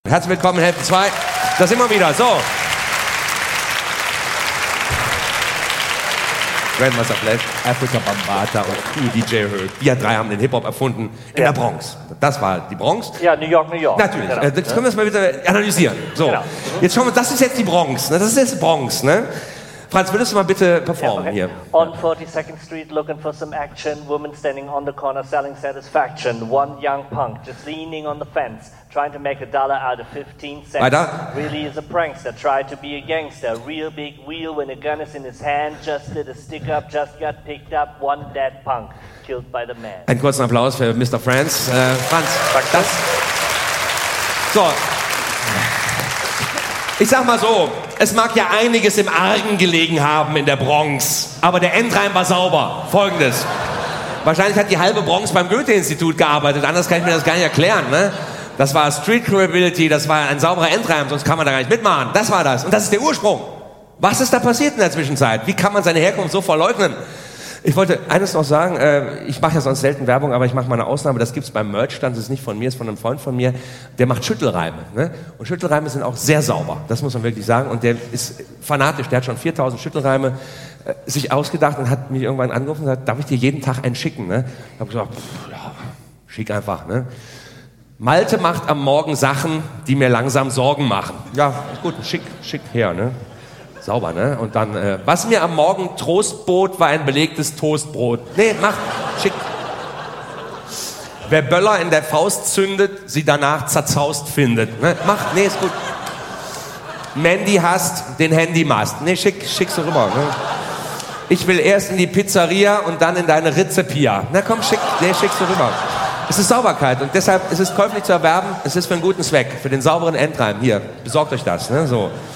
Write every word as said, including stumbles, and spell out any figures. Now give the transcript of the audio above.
Herzlich willkommen in Hälfte zwei. Das immer wieder. So. Grandmaster Flash, Afrika Bambaataa und cool D J Herc. Wir drei haben den Hip-Hop erfunden in Ja. der Bronx. Das war die Bronx. Ja, New York, New York. Natürlich. Genau. Äh, Das können wir jetzt mal wieder analysieren. So. Genau. Jetzt schauen wir, das ist jetzt die Bronx. Ne? Das ist jetzt Bronx. Ne? Franz, würdest du mal bitte performen Okay. hier? On forty-second Street, looking for some action. Woman standing on the corner selling satisfaction. One young punk just leaning on the fence, trying to make a dollar out of fifteen cents. Weiter. Really is a prankster, tried to be a gangster. Real big wheel when a gun is in his hand. Just did a stick up, just got picked up. One dead punk killed by the man. Einen kurzen Applaus für Mister Franz. Äh, Franz, das... So. Ich sag mal so, es mag ja einiges im Argen gelegen haben in der Bronx, aber der Endreim war sauber. Folgendes. Wahrscheinlich hat die halbe Bronx beim Goethe-Institut gearbeitet, anders kann ich mir das gar nicht erklären. Ne? Das war Street Credibility, das war ein sauberer Endreim, sonst kann man da gar nicht mitmachen. Das war das und das ist der Ursprung. Was ist da passiert in der Zwischenzeit? Wie kann man seine Herkunft so verleugnen? Ich wollte eines noch sagen, äh, ich mache ja sonst selten Werbung, aber ich mache mal eine Ausnahme, das gibt's beim Merchstand, das ist nicht von mir, ist von einem Freund von mir, der macht Schüttelreime. Ne? Und Schüttelreime sind auch sehr sauber, das muss man wirklich sagen. Und der ist fanatisch, der hat schon viertausend Schüttelreime äh, sich ausgedacht und hat mich irgendwann angerufen und gesagt, darf ich dir jeden Tag einen schicken? Ne? Ich habe gesagt, pff, ja, schick einfach. Ne? Malte macht am Morgen Sachen, die mir langsam Sorgen machen. Ja, gut, schick, schick her, ne? Sauber, ne? Und dann, äh, was mir am Morgen Trost bot, war ein belegtes Toastbrot. Nee, mach, schick. Wer Böller in der Faust zündet, sie danach zerzaust findet. Ne? Mach, nee, ist gut. Mandy hasst den Handymast. Nee, schick, schick so rüber. Ne? Ich will erst in die Pizzeria und dann in deine Rizepia. Na komm, schick, nee, schick so rüber. Es ist Sauberkeit und deshalb ist es käuflich zu erwerben. Es ist für einen guten Zweck, für den sauberen Endreim. Hier, besorgt euch das. Ne? So.